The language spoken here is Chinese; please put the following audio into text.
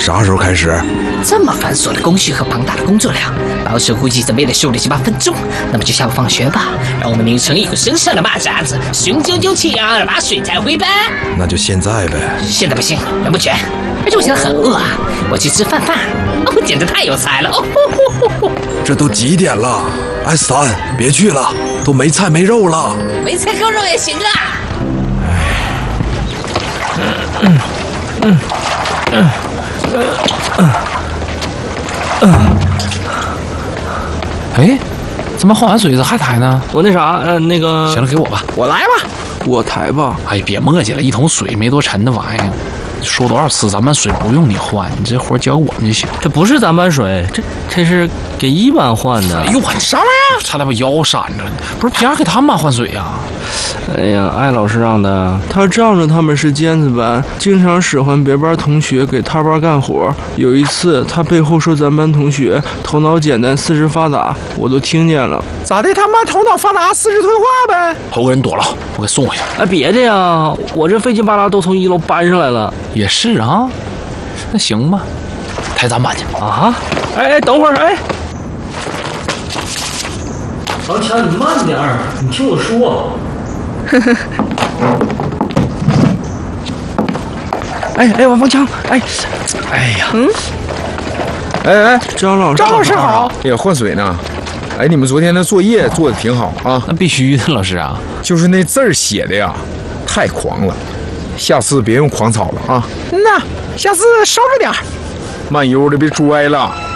啥时候开始？ 这么繁琐的工序和庞大的工作量，保守估计怎么也得修理7、8分钟。那么就下午放学吧，让我们拧成一股生产的马扎子，雄赳赳气昂昂地把水抬回吧。 那就现在呗。 现在不行，人不全，而且我现在很饿啊，我去吃饭。哦，简直太有才了！哦， 这都几点了？S3，别去了，都没菜没肉了。 没菜够肉也行啊。 哎，怎么换完水子还抬呢？ 我那啥，那个…… 行了，给我吧， 我来吧，我抬吧。 哎，别磨叽了，一桶水没多沉的玩意儿。说多少次，咱班水不用你换，你这活交给我们就行。 这不是咱班水，这是给1班换的。 哎呦，我啥玩意儿？差点把腰闪着了。不是凭啥给他们班换水呀？ 哎呀，艾老师让的。他仗着他们是尖子班，经常使唤别班同学给他班干活。有一次，他背后说咱班同学头脑简单，四肢发达，我都听见了。 咋的？他妈头脑发达，四肢退化呗？ 后个人躲了，我给送回去。 哎，别的呀，我这费劲巴拉都从1楼搬上来了。 也是啊，那行吧，抬咱班去啊！哎，等会儿，哎，王强，你慢点儿，你听我说。哎，王强，哎呀， 哎， 张老师好，也换水呢。哎，你们昨天的作业做的挺好啊。 那必须的，老师啊， 就是那字儿写的呀，太狂了。下次别用狂草了啊！ 那下次收着点， 慢悠的别摔了。